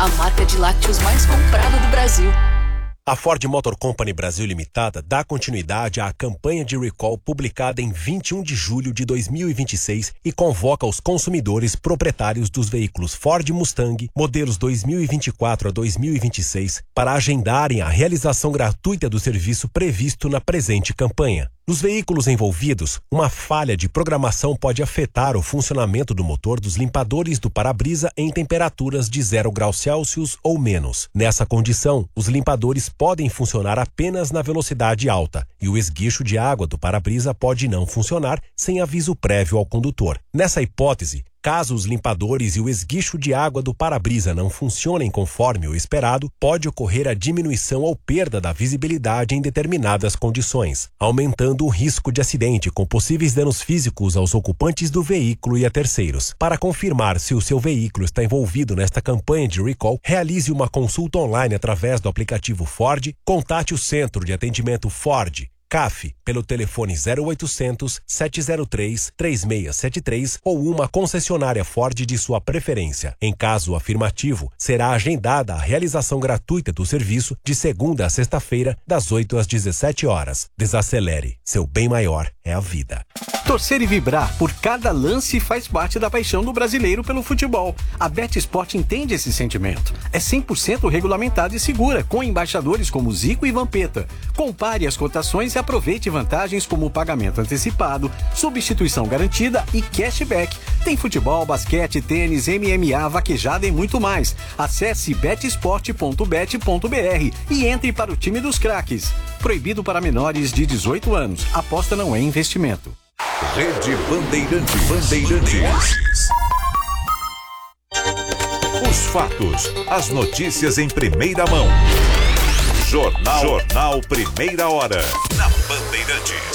a marca de lácteos mais comprada do Brasil. A Ford Motor Company Brasil Limitada dá continuidade à campanha de recall publicada em 21 de julho de 2026 e convoca os consumidores proprietários dos veículos Ford Mustang, modelos 2024 a 2026, para agendarem a realização gratuita do serviço previsto na presente campanha. Nos veículos envolvidos, uma falha de programação pode afetar o funcionamento do motor dos limpadores do para-brisa em temperaturas de 0 graus Celsius ou menos. Nessa condição, os limpadores podem funcionar apenas na velocidade alta e o esguicho de água do para-brisa pode não funcionar sem aviso prévio ao condutor. Nessa hipótese, caso os limpadores e o esguicho de água do para-brisa não funcionem conforme o esperado, pode ocorrer a diminuição ou perda da visibilidade em determinadas condições, aumentando o risco de acidente com possíveis danos físicos aos ocupantes do veículo e a terceiros. Para confirmar se o seu veículo está envolvido nesta campanha de recall, realize uma consulta online através do aplicativo Ford, contate o Centro de Atendimento Ford, CAF, pelo telefone 0800 703 3673 ou uma concessionária Ford de sua preferência. Em caso afirmativo, será agendada a realização gratuita do serviço de segunda a sexta-feira, das 8 às 17 horas. Desacelere. Seu bem maior é a vida. Torcer e vibrar por cada lance faz parte da paixão do brasileiro pelo futebol. A BetSport entende esse sentimento. É 100% regulamentada e segura, com embaixadores como Zico e Vampeta. Compare as cotações e aproveite vantagens como pagamento antecipado, substituição garantida e cashback. Tem futebol, basquete, tênis, MMA, vaquejada e muito mais. Acesse betsport.bet.br e entre para o time dos craques. Proibido para menores de 18 anos. Aposta não é investimento. Rede Bandeirantes. Os fatos, as notícias em primeira mão. Jornal Primeira Hora, na Bandeirantes.